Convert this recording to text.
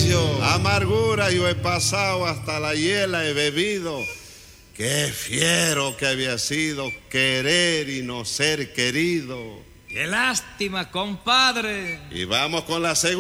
silencio. Amargura yo he pasado, hasta la hiela he bebido. Qué fiero que había sido querer y no ser querido. ¡Qué lástima, compadre! Y vamos con la segunda.